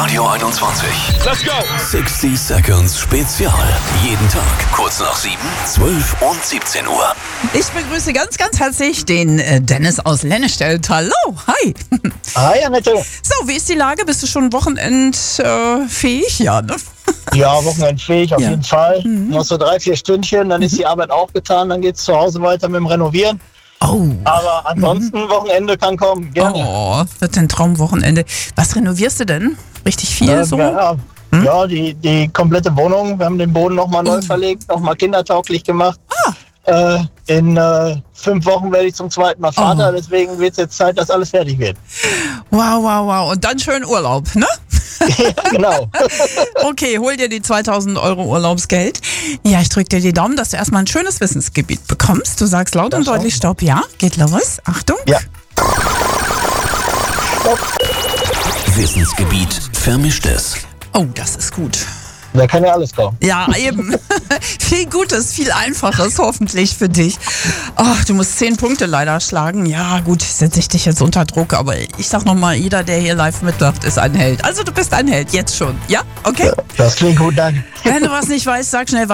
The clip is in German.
Studio 21. Let's go! 60 Seconds Spezial. Jeden Tag kurz nach 7, 12 und 17 Uhr. Ich begrüße ganz, ganz herzlich den Dennis aus Lennestedt. Hallo, hi. Hi, Annette. So, wie ist die Lage? Bist du schon wochenendfähig? Ja, ne? Ja, wochenendfähig auf jeden Fall. Noch so 3-4 Stündchen, dann ist die Arbeit auch getan. Dann geht's zu Hause weiter mit dem Renovieren. Oh. Aber ansonsten, Wochenende kann kommen. Gerne. Oh, wird ein Traumwochenende. Was renovierst du denn? Richtig viel so? Ja, die komplette Wohnung. Wir haben den Boden nochmal neu verlegt, nochmal kindertauglich gemacht. In 5 Wochen werde ich zum zweiten Mal Vater, deswegen wird es jetzt Zeit, dass alles fertig wird. Wow. Und dann schön Urlaub, ne? Ja, genau. Okay, hol dir die 2.000 Euro Urlaubsgeld. Ja, ich drücke dir die Daumen, dass du erstmal ein schönes Wissensgebiet bekommst. Du sagst laut und deutlich Stopp. Ja, geht los. Achtung. Ja. Wissensgebiet Vermischtes. Oh, das ist gut. Da kann ja alles kommen. Ja, eben. Viel Gutes, viel Einfaches hoffentlich für dich. Ach, du musst 10 Punkte leider schlagen. Ja, gut, setze ich dich jetzt unter Druck. Aber ich sag nochmal, jeder, der hier live mitmacht, ist ein Held. Also du bist ein Held, jetzt schon. Ja? Okay? Das klingt gut, danke. Wenn du was nicht weißt, sag schnell